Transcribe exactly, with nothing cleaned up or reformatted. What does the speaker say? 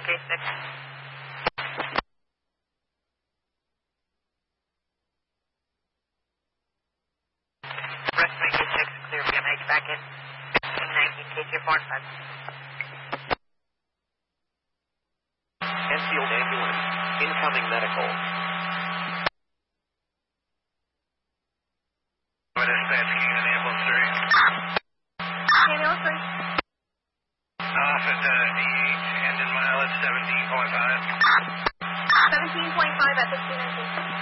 K six. Rescue K six, clear V M H back in. fifteen nineteen K J four and five. Enfield ambulance. Incoming medical. What is that? Can ambulance three? Ambulance three. Off at uh, D eight, engine mileage seventeen point five. seventeen point five at fifteen nineteen.